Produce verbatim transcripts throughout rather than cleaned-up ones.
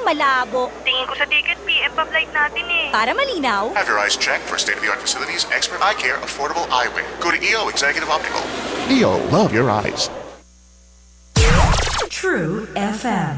malabo. Tingin ko sa ticket, P M pa flight natin eh. Para malinaw, Have your eyes checked for state-of-the-art facilities, expert eye care, affordable eyewear. Go to E O Executive Optical. E O, love your eyes. True F M.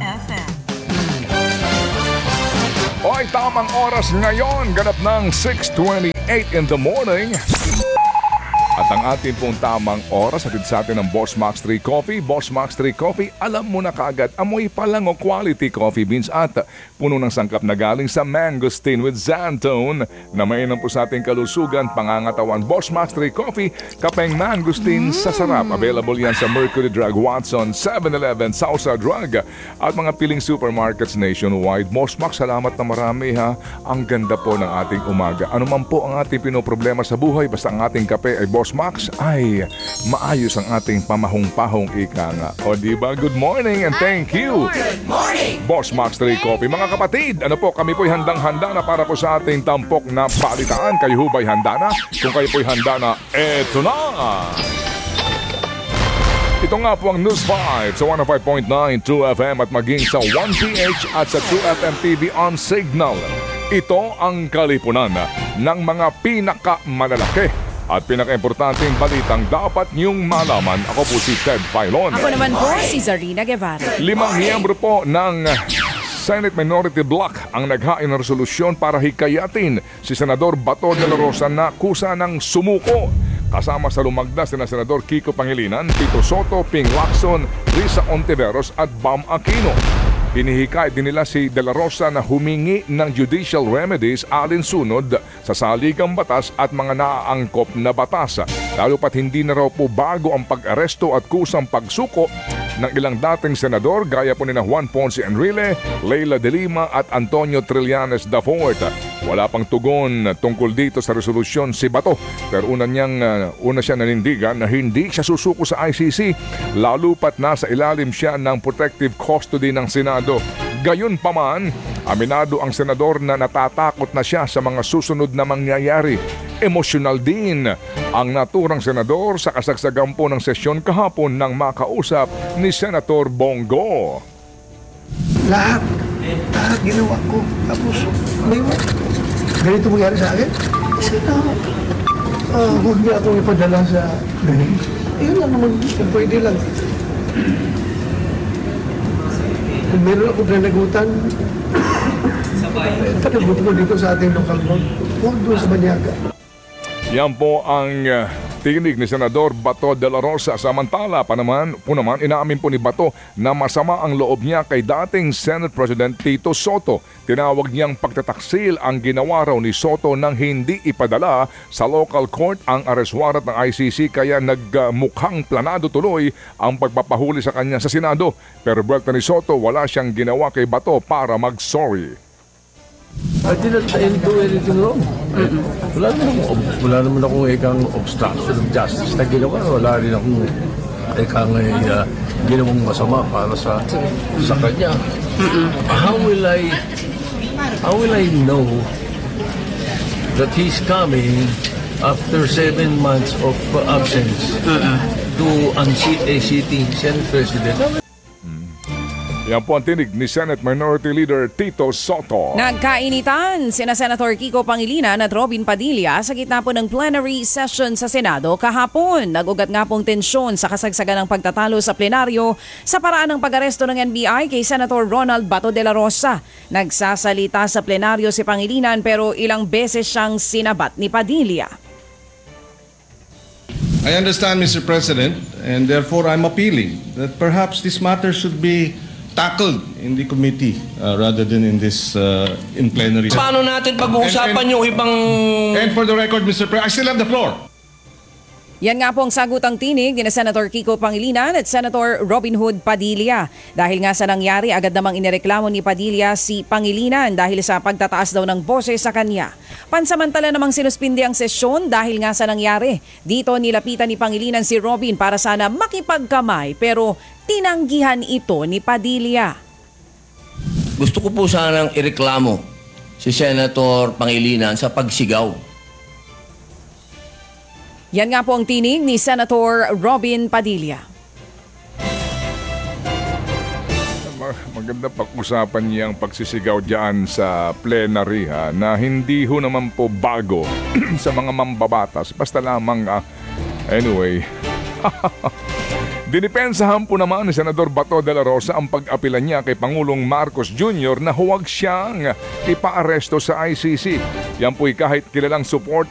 Oy, tamang oras ngayon, ganap ng six twenty-eight in the morning. At ang ating pong tamang oras, atid sa atin ng Boss Max three Coffee. Boss Max three Coffee, alam mo na kaagad, amoy pa lang o quality coffee beans at puno ng sangkap na galing sa mangosteen with xantone na mainam po sa ating kalusugan, pangangatawan. Boss Max three Coffee, kapeng mangosteen sa sarap. Available yan sa Mercury Drug, Watson, seven eleven, Sausa Drug at mga piling supermarkets nationwide. Boss Max, salamat na marami ha. Ang ganda po ng ating umaga. Ano man po ang ating pinoproblema sa buhay, basta ang ating kape ay Boss Max, ay maayos ang ating pamahong-pahong ika nga. O diba? Good morning and thank you. Good morning! Boss Max three Coffee. Mga kapatid, ano po, kami po'y handang-handa na para po sa ating tampok na balitaan. Kayo ho ba'y handa na? Kung kayo po'y handa na, eto na! Ito nga po ang News five sa one oh five point nine True F M at maging sa one P H at sa True F M T V on Signal. Ito ang kalipunan ng mga pinakamalalaki at pinaka-importanting balitang dapat niyong malaman. Ako po si Ted Filon. Ako naman po si Zarina Guevara. Limang miyembro po ng Senate Minority Bloc ang naghain ng resolusyon para hikayatin si Senador Bato de la Rosa na kusa ng sumuko. Kasama sa lumagdas na Senador Kiko Pangilinan, Tito Soto, Ping Lacson, Risa Ontiveros at Bam Aquino. Hinihikay din nila si De La Rosa na humingi ng judicial remedies alinsunod sa saligang batas at mga naaangkop na batas. Lalo pat hindi na raw po bago ang pag-aresto at kusang pagsuko ng ilang dating senador gaya po nina Juan Ponce Enrile, Leila de Lima at Antonio Trillanes the fourth. Wala pang tugon tungkol dito sa resolusyon si Bato, pero una, niyang, uh, una siya nanindigan na hindi siya susuko sa I C C lalo pat nasa ilalim siya ng protective custody ng Senado. Gayon pa man, aminado ang senador na natatakot na siya sa mga susunod na mangyayari. Emosyonal din ang naturang senador sa kasagsagan po ng sesyon kahapon nang makausap ni Senator Bongo. Lahat, lahat ginawa ko. Tapos, may ganito mangyari sa akin. Kasi na, uh, huwag niya akong ipadala sa ganun. Ayun lang naman, pwede lang. Kung meron akong nanagutan, eh, panagot ko dito sa ating local road. Huwag doon sa Banyaga. Yan po ang uh, tinig ni Senador Bato de la Rosa. Samantala pa naman, po naman, inaamin po ni Bato na masama ang loob niya kay dating Senate President Tito Soto. Tinawag niyang pagtataksil ang ginawa raw ni Soto nang hindi ipadala sa local court ang arrest warrant ng I C C kaya nagmukhang planado tuloy ang pagpapahuli sa kanya sa Senado. Pero buwelta ni Soto, wala siyang ginawa kay Bato para mag-sorry. I didn't do anything wrong. Wala naman, wala naman akong ikang obstruction of justice na ginawa. Wala rin akong ikang uh, ginawang masama para sa sa kanya. How will I how will I know that he's coming after seven months of absence to unseat a sitting Senate President? Yan po ang tinig ni Senate Minority Leader Tito Soto. Nagkainitan sina Senator Kiko Pangilinan at Robin Padilla sa gitna po ng plenary session sa Senado kahapon. Nagugat nga pong tensyon sa kasagsagan ng pagtatalo sa plenaryo sa paraan ng pag-aresto ng N B I kay Senator Ronald Bato de la Rosa. Nagsasalita sa plenaryo si Pangilinan pero ilang beses siyang sinabat ni Padilla. I understand, Mister President, and therefore I'm appealing that perhaps this matter should be tackled in the committee uh, rather than in this uh, in plenary. Paano natin pag-uusapan yung ibang... And for the record, Mister President, I still have the floor. Yan nga pong sagutang tinig ni Senator Kiko Pangilinan at Senator Robin Hood Padilla. Dahil nga sa nangyari, agad namang inireklamo ni Padilla si Pangilinan dahil sa pagtataas daw ng boses sa kanya. Pansamantala namang sinuspindi ang sesyon dahil nga sa nangyari. Dito nilapitan ni Pangilinan si Robin para sana makipagkamay pero tinanggihan ito ni Padilla. Gusto ko po sanang ireklamo si Senator Pangilinan sa pagsigaw. Yan nga po ang tinig ni Senator Robin Padilla. maganda pag-usapan niyang pagsisigaw dyan sa plenary ha, na hindi ho naman po bago sa mga mambabatas. Basta lamang, ah, anyway, dinipensahan po naman ni Senador Bato de la Rosa ang pag-apila niya kay Pangulong Marcos Junior na huwag siyang ipaaresto sa I C C. Yan po'y kahit kilalang support